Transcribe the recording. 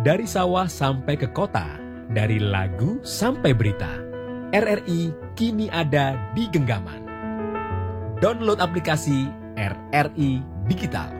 dari sawah sampai ke kota, dari lagu sampai berita. RRI kini ada di genggaman. Download aplikasi RRI Digital.